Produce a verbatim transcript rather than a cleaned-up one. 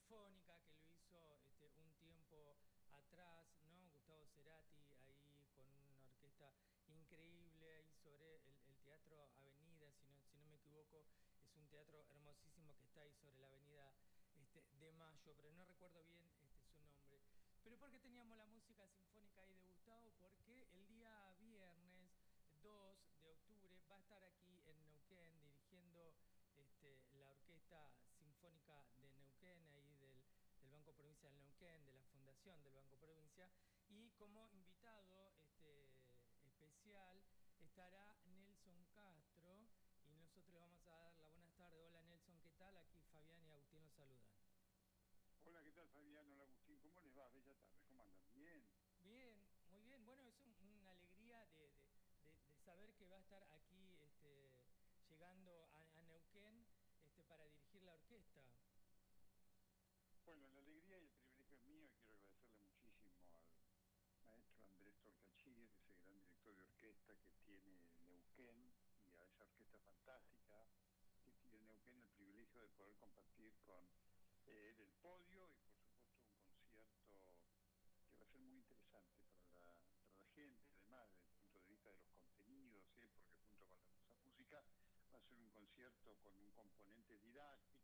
sinfónica que lo hizo este, un tiempo atrás, ¿no? Gustavo Cerati ahí con una orquesta increíble ahí sobre el, el Teatro Avenida, si no, si no me equivoco, es un teatro hermosísimo que está ahí sobre la Avenida este, de Mayo, pero no recuerdo bien este, su nombre. Pero ¿por qué teníamos la música sinfónica ahí de Gustavo? Porque el día viernes dos de octubre va a estar aquí en Neuquén dirigiendo este, la Orquesta Sinfónica de Neuquén, ahí del, del Banco Provincia del Neuquén, de la Fundación del Banco Provincia, y como invitado este, especial estará Nelson Castro, y nosotros le vamos a dar la buenas tardes. Hola Nelson, ¿qué tal? Aquí Fabián y Agustín los saludan. Hola, ¿qué tal, Fabián? Hola, Agustín. ¿Cómo les va? Bella tarde. ¿Cómo andan? Bien. Bien, muy bien. Bueno, es un, una alegría de, de, de, de, saber que va a estar aquí este, llegando a, a Neuquén este, para dirigir la orquesta. Bueno, la alegría y el privilegio es mío y quiero agradecerle muchísimo al maestro Andrés Torcachir, ese gran director de orquesta que tiene Neuquén, y a esa orquesta fantástica que tiene Neuquén, el privilegio de poder compartir con eh, él el podio y por supuesto un concierto que va a ser muy interesante para la, para la gente, además desde el punto de vista de los contenidos, ¿eh? Porque junto con la música va a ser un concierto con un componente didáctico